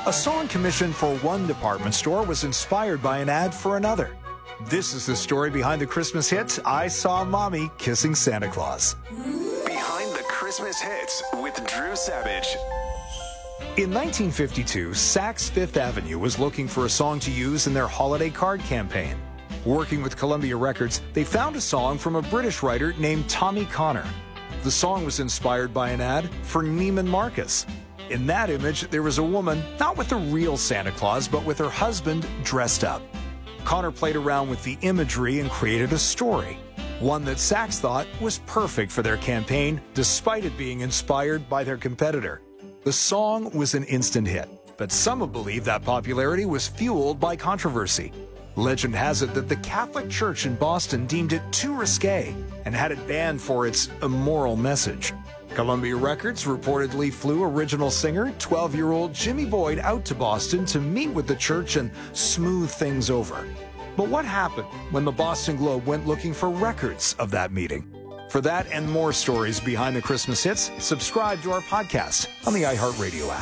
A song commissioned for one department store was inspired by an ad for another. This is the story behind the Christmas hit, I Saw Mommy Kissing Santa Claus. Behind the Christmas hits with Drew Savage. In 1952, Saks Fifth Avenue was looking for a song to use in their holiday card campaign. Working with Columbia Records, they found a song from a British writer named Tommy Connor. The song was inspired by an ad for Neiman Marcus. In that image, there was a woman, not with a real Santa Claus, but with her husband dressed up. Connor played around with the imagery and created a story, one that Saks thought was perfect for their campaign, despite it being inspired by their competitor. The song was an instant hit, but some have believed that popularity was fueled by controversy. Legend has it that the Catholic Church in Boston deemed it too risque and had it banned for its immoral message. Columbia Records reportedly flew original singer, 12-year-old Jimmy Boyd, out to Boston to meet with the church and smooth things over. But what happened when the Boston Globe went looking for records of that meeting? For that and more stories behind the Christmas hits, subscribe to our podcast on the iHeartRadio app.